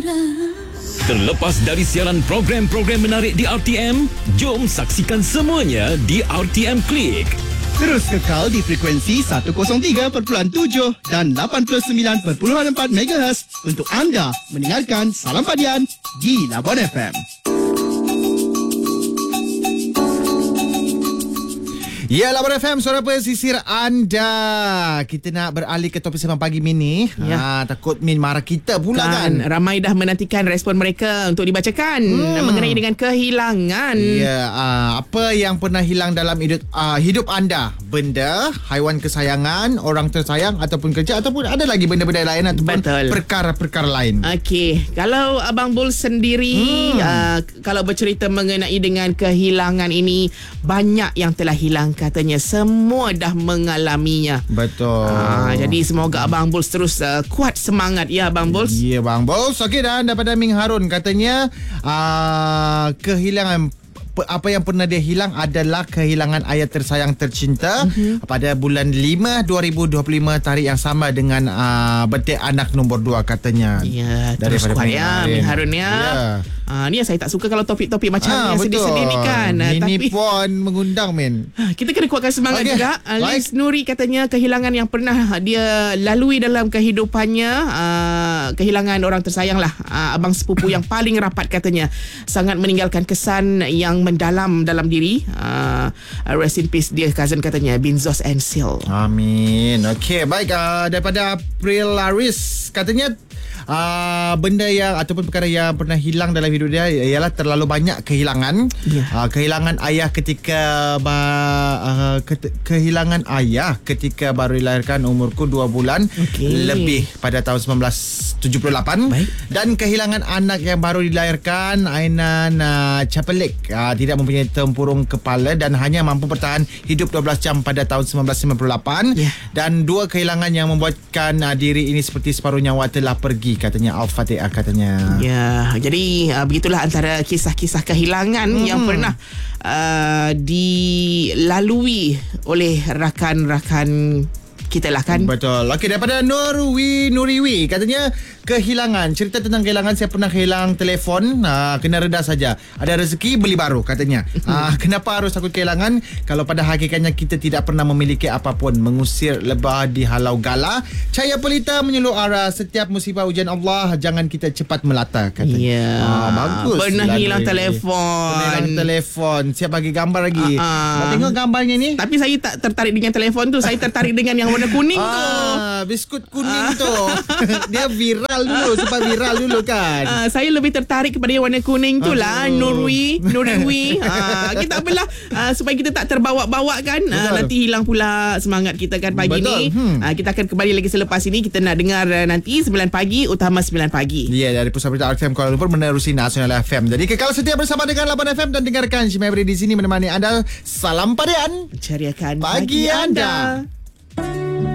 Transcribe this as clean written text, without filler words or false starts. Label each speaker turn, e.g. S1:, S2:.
S1: Terlepas dari siaran program-program menarik di RTM, jom saksikan semuanya di RTM Klik.
S2: Terus kekal di frekuensi 103.7 dan 89.4 MHz untuk anda mendengarkan Salam Padian di Labuan FM.
S3: Ya, Labuan FM, suara pesisir anda. Kita nak beralih ke topik Sembang Pagi Min ni.
S4: Ya.
S3: Takut Min marah kita pula kan.
S4: Ramai dah menantikan respon mereka untuk dibacakan mengenai dengan kehilangan.
S3: Ya, apa yang pernah hilang dalam hidup anda? Benda, haiwan kesayangan, orang tersayang ataupun kerja, ataupun ada lagi benda-benda lain ataupun
S4: Betul.
S3: perkara-perkara lain.
S4: Okey, kalau Abang Bul sendiri kalau bercerita mengenai dengan kehilangan ini, banyak yang telah hilang katanya, semua dah mengalaminya.
S3: Betul.
S4: Jadi semoga Abang Bul terus kuat semangat ya Abang Bul.
S3: Ya, Bang Bos. Okey, dan daripada Ming Harun katanya kehilangan apa yang pernah dia hilang adalah kehilangan ayah tersayang tercinta pada bulan 5 2025, tarikh yang sama dengan birthday anak nombor 2 katanya.
S4: Ya, terus kuat ya Ming Harun ya. Ni yang saya tak suka kalau topik-topik macam ni yang sedih-sedih ni kan.
S3: Ini
S4: Tapi
S3: pun mengundang men.
S4: kita kena kuatkan semangat juga. Liz Nuri katanya kehilangan yang pernah dia lalui dalam kehidupannya, kehilangan orang tersayang lah, abang sepupu yang paling rapat katanya, sangat meninggalkan kesan yang mendalam dalam diri. Rest in peace dia cousin katanya, Binzos and Sil.
S3: Amin. Okey, baik. Daripada April Laris katanya benda yang ataupun perkara yang pernah hilang dalam hidup dia ialah terlalu banyak kehilangan. Kehilangan ayah ketika kehilangan ayah ketika baru dilahirkan, umurku 2 bulan lebih pada tahun 1978.
S4: Baik.
S3: Dan kehilangan anak yang baru dilahirkan, Ainan Chapelik, tidak mempunyai tempurung kepala dan hanya mampu bertahan hidup 12 jam pada tahun 1998. Dan 2 kehilangan yang membuatkan diri ini seperti separuh nyawa telah pergi katanya, Al-Fatihah katanya.
S4: Ya, jadi begitulah antara kisah-kisah kehilangan yang pernah dilalui oleh rakan-rakan kita lah kan.
S3: Betul. Okey, daripada Nuriwi katanya kehilangan, cerita tentang kehilangan. Saya pernah hilang telefon, kena reda saja. Ada rezeki beli baru katanya. Kenapa harus takut kehilangan kalau pada hakikatnya kita tidak pernah memiliki apapun. Mengusir lebah di halau gala, cahaya pelita menyuluh arah. Setiap musibah ujian Allah, jangan kita cepat melata katanya.
S4: Ya.
S3: Bagus.
S4: Pernah hilang telefon.
S3: Pernah hilang telefon. Siap bagi gambar lagi. Nak tengok gambarnya ni.
S4: Tapi saya tak tertarik dengan telefon tu. Saya tertarik dengan yang warna kuning tu.
S3: Biskut kuning tu. Dia viral dulu, sempat viral dulu kan.
S4: Saya lebih tertarik kepada yang warna kuning tu lah. Nuriwi. Kita apalah, supaya kita tak terbawa-bawa kan. Nanti hilang pula semangat kita kan pagi ni. Kita akan kembali lagi selepas ini. Kita nak dengar nanti 9 pagi, utama 9 pagi.
S3: Ya, dari Pusat Berita RTM Kuala Lumpur menerusi Nasional FM. Jadi kekal setia bersama dengan Labuan FM dan dengarkan Syimai Beri di sini menemani anda. Salam Padian,
S4: Ceriakan
S3: pagi anda.